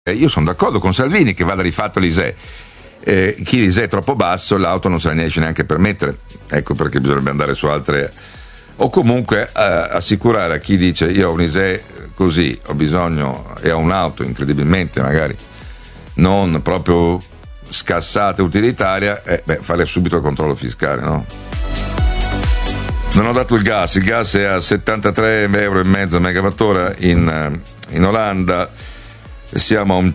Io sono d'accordo con Salvini che vada rifatto l'ISEE. Chi l'ISEE è troppo basso, l'auto non se la riesce neanche a permettere. Ecco perché bisognerebbe andare su altre, o comunque assicurare a chi dice io ho un ISEE così, ho bisogno, e ho un'auto incredibilmente magari non proprio scassata e utilitaria, fare subito il controllo fiscale, no? Non ho dato il gas è a 73,5 € a megawattora in Olanda, siamo a un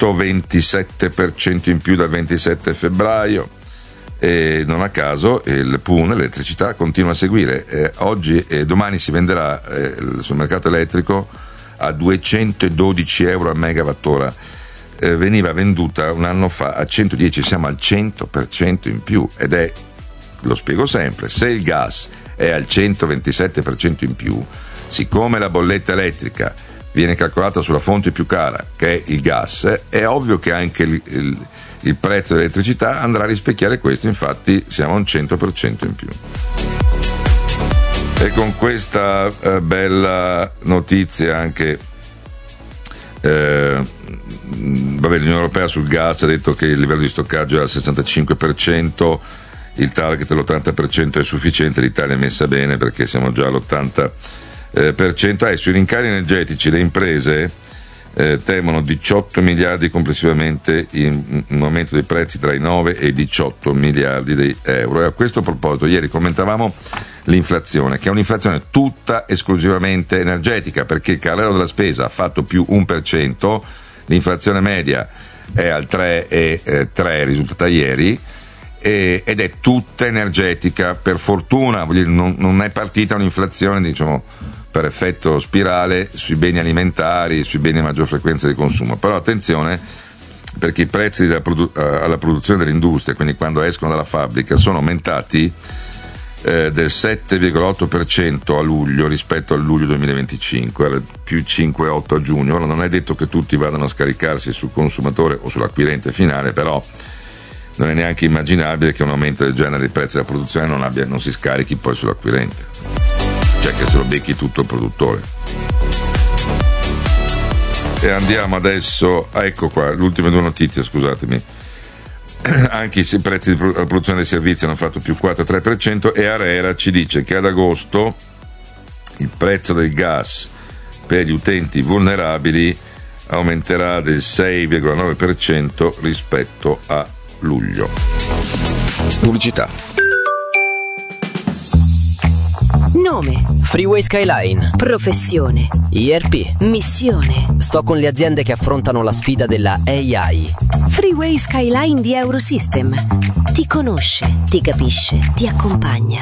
127% in più dal 27 febbraio e non a caso il PUN, l'elettricità, continua a seguire. Oggi e domani si venderà sul mercato elettrico a 212 € a megawattora. Veniva venduta un anno fa a 110, siamo al 100% in più ed è, lo spiego sempre, se il gas è al 127% in più, siccome la bolletta elettrica viene calcolata sulla fonte più cara che è il gas, è ovvio che anche il prezzo dell'elettricità andrà a rispecchiare questo, infatti siamo a un 100% in più. E con questa bella notizia anche l'Unione Europea sul gas ha detto che il livello di stoccaggio è al 65%, il target all'80% è sufficiente, l'Italia è messa bene perché siamo già all'80%. Sui rincari energetici le imprese temono 18 miliardi complessivamente in un aumento dei prezzi tra i 9 e i 18 miliardi di euro. E a questo proposito ieri commentavamo l'inflazione, che è un'inflazione tutta esclusivamente energetica, perché il carrello della spesa ha fatto più 1%, l'inflazione media è al 3,3, risultata ieri, ed è tutta energetica. Per fortuna non è partita un'inflazione, diciamo, per effetto spirale sui beni alimentari, sui beni a maggior frequenza di consumo. Però attenzione, perché i prezzi alla produzione dell'industria, quindi quando escono dalla fabbrica, sono aumentati del 7,8% a luglio rispetto al luglio 2025, era più 5,8 a giugno. Ora non è detto che tutti vadano a scaricarsi sul consumatore o sull'acquirente finale, però non è neanche immaginabile che un aumento del genere dei prezzi della produzione non si scarichi poi sull'acquirente, cioè che se lo becchi tutto il produttore. E andiamo adesso, ecco qua, le ultime due notizie, scusatemi. Anche i prezzi di produzione dei servizi hanno fatto più 4,3% e ARERA ci dice che ad agosto il prezzo del gas per gli utenti vulnerabili aumenterà del 6,9% rispetto a luglio. Pubblicità. Nome: Freeway Skyline. professione, IRP. missione. Sto con le aziende che affrontano la sfida della AI. Freeway Skyline di Eurosystem. Ti conosce, ti capisce, ti accompagna.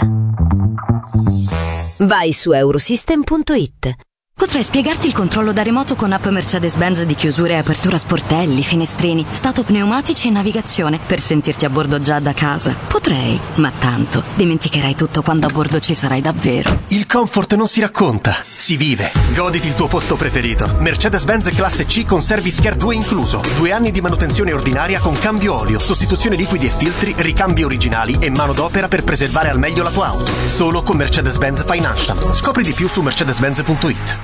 Vai su eurosystem.it. Potrei spiegarti il controllo da remoto con app Mercedes-Benz di chiusura e apertura sportelli, finestrini, stato pneumatici e navigazione per sentirti a bordo già da casa. Potrei, ma tanto dimenticherai tutto quando a bordo ci sarai davvero. Il comfort non si racconta, si vive. Goditi il tuo posto preferito. Mercedes-Benz classe C con Service Care 2 incluso. 2 anni di manutenzione ordinaria con cambio olio, sostituzione liquidi e filtri, ricambi originali e manodopera per preservare al meglio la tua auto. Solo con Mercedes-Benz Financial. Scopri di più su mercedes-benz.it.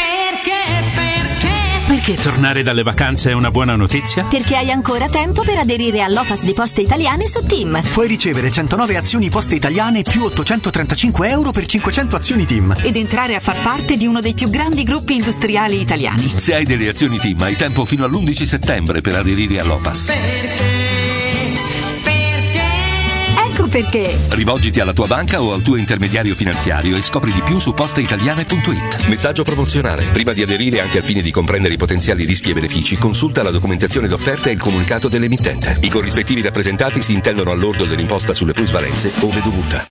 Perché tornare dalle vacanze è una buona notizia? Perché hai ancora tempo per aderire all'OPAS di Poste Italiane su TIM. Puoi ricevere 109 azioni Poste Italiane più 835 euro per 500 azioni TIM. Ed entrare a far parte di uno dei più grandi gruppi industriali italiani. Se hai delle azioni TIM hai tempo fino all'11 settembre per aderire all'OPAS. Perché? Rivolgiti alla tua banca o al tuo intermediario finanziario e scopri di più su posteitaliane.it. Messaggio promozionale. Prima di aderire, anche al fine di comprendere i potenziali rischi e benefici, consulta la documentazione d'offerta e il comunicato dell'emittente. I corrispettivi rappresentati si intendono al lordo dell'imposta sulle plusvalenze, ove dovuta.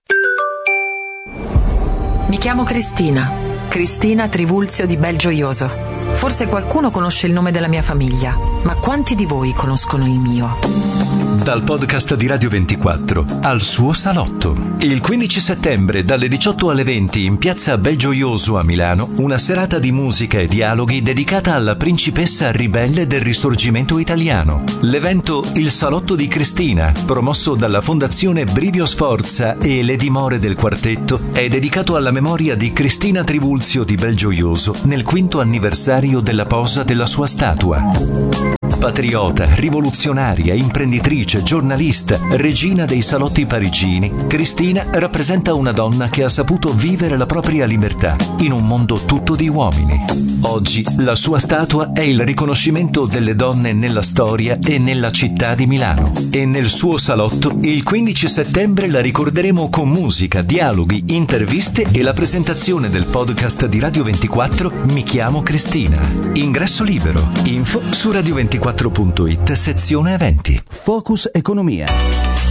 Mi chiamo Cristina Trivulzio di Belgioioso. Forse qualcuno conosce il nome della mia famiglia, ma quanti di voi conoscono il mio? Dal podcast di Radio 24 al suo salotto. Il 15 settembre dalle 18 alle 20 in piazza Belgioioso a Milano, una serata di musica e dialoghi dedicata alla principessa ribelle del risorgimento italiano. L'evento Il Salotto di Cristina, promosso dalla Fondazione Brivio Sforza e le dimore del quartetto, è dedicato alla memoria di Cristina Trivulzio di Belgioioso nel 5° anniversario l'anniversario della posa della sua statua. Patriota, rivoluzionaria, imprenditrice, giornalista, regina dei salotti parigini, Cristina rappresenta una donna che ha saputo vivere la propria libertà in un mondo tutto di uomini. Oggi la sua statua è il riconoscimento delle donne nella storia e nella città di Milano. E nel suo salotto il 15 settembre la ricorderemo con musica, dialoghi, interviste e la presentazione del podcast di Radio 24 Mi chiamo Cristina. Ingresso libero. Info su radio24.it sezione eventi. Focus Economia.